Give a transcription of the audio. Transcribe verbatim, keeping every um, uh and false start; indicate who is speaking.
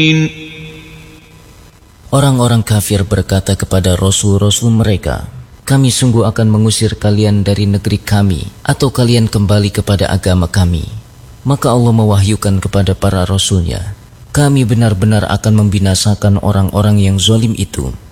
Speaker 1: Orang-orang kafir berkata kepada rasul-rasul mereka, kami sungguh akan mengusir kalian dari negeri kami, atau kalian kembali kepada agama kami. Maka Allah mewahyukan kepada para rasulnya, kami benar-benar akan membinasakan orang-orang yang zalim itu.